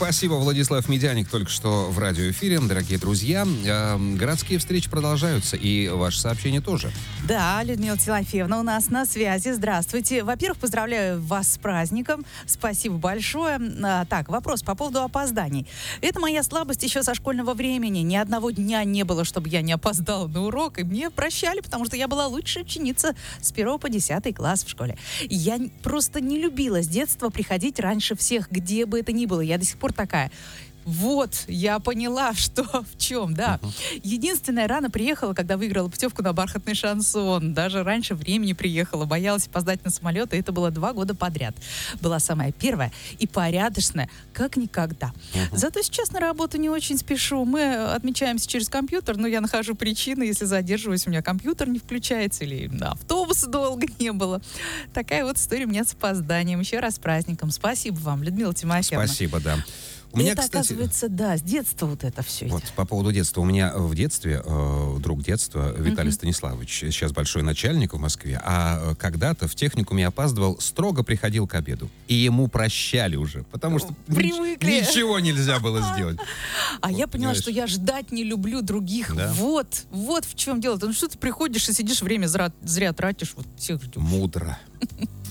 Спасибо, Владислав Медяник, только что в радиоэфире. Дорогие друзья, городские встречи продолжаются, и ваше сообщение тоже. Да, Людмила Тимофеевна у нас на связи. Здравствуйте. Во-первых, поздравляю вас с праздником. Спасибо большое. Так, вопрос по поводу опозданий. Это моя слабость еще со школьного времени. Ни одного дня не было, чтобы я не опоздала на урок, и мне прощали, потому что я была лучшая ученица с 1 по 10 класс в школе. Я просто не любила с детства приходить раньше всех, где бы это ни было. Я до сих пор такая. Вот, я поняла, что в чем, да. Единственное, рано приехала, когда выиграла путевку на бархатный шансон. Даже раньше времени приехала, боялась опоздать на самолет, и это было 2 года подряд. Была самая первая и порядочная, как никогда. Зато сейчас на работу не очень спешу. Мы отмечаемся через компьютер, но я нахожу причины, если задерживаюсь, у меня компьютер не включается, или автобуса долго не было. Такая вот история у меня с опозданием. Еще раз с праздником. Спасибо вам, Людмила Тимофеевна. Спасибо, да. У меня, это, кстати, оказывается, да, с детства вот это все. вот по поводу детства. У меня в детстве друг детства Виталий Станиславович, сейчас большой начальник в Москве, а когда-то в техникуме опаздывал, строго приходил к обеду. И ему прощали уже, потому что Привыкли. ничего нельзя было сделать. А Вот, я поняла, понимаешь? что я ждать не люблю других. Да? Вот в чем дело. Ну что ты приходишь и сидишь, время зря тратишь. Вот всех ждем. Мудро.